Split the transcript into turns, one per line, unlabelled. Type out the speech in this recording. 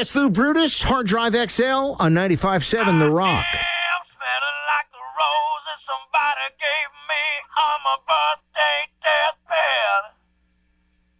That's Lou Brutus, Hard Drive XL on 95.7 The Rock.
Smelling like the roses somebody gave me on my birthday.